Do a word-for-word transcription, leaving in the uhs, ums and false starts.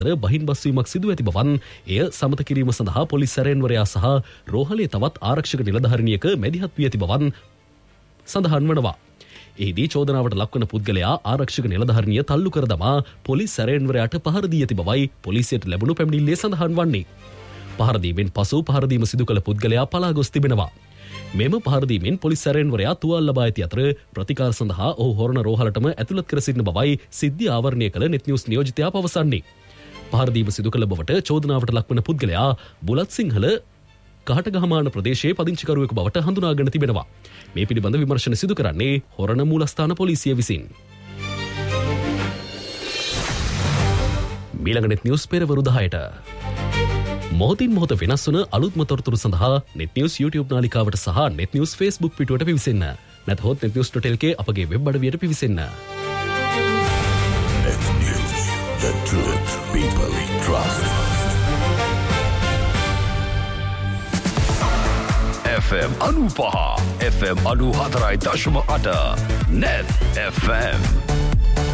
බහින් බස්වීමක් සිදු ඇති බවන් එය සමත කිරීම සඳහා පොලිස් සැරයන්වරයා සහ රෝහලේ තවත් ආරක්ෂක නිලධාරිනියක මැදිහත් වී ඇති බවන් සඳහන් වනවා. එහිදී චෝදනාවට ලක්වන පුද්ගලයා ආරක්ෂක නිලධාරිනිය තල්ලු කර දමා පොලිස් සැරයන්වරයාට පහර දී ඇති බවයි පොලිසියට ලැබුණු පැමිණිල්ලේ සඳහන් වන්නේ. පහර දීමෙන් පසු පහර දීම සිදු කළ පුද්ගලයා පලා ගොස් තිබෙනවා. මෙම පහර දීමෙන් පොලිස් සැරයන්වරයා තුවාල ලබා ඇති අතර ප්‍රතිකාර සඳහා ඔහු හොරණ රෝහලටම ඇතුළත් කර සිටින බවයි සිද්ධිය ආවරණය කළ නෙත් නිවුස් නියෝජිතයා පවසන්නේ. පහර දීම සිදු කළ බවට චෝදනාවට ලක්වන පුද්ගලයා බුලත් සිංහල කහටගහමාන ප්‍රදේශයේ පදිංචිකරුවෙකු බවට හඳුනාගෙන තිබෙනවා. මේ පිළිබඳ විමර්ශන සිදු කරන්නේ හොරණ මූලස්ථාන පොලිසිය විසින්. මීළඟ නෙත් නිවුස් පෙරවරු දහයට. මොහොතින් මොහොත වෙනස් වන අලුත්ම තොරතුරු සඳහා නෙත් නිවුස් YouTube නාලිකාවට සහ නෙත් නිවුස් Facebook පිටුවට පිවිසෙන්න. නැත්නම් net news dot l k අපගේ web අඩවියට පිවිසෙන්න. Net News, the truth people trust. F M අනූපහ F M අනූ හතරයි දශම අට Net F M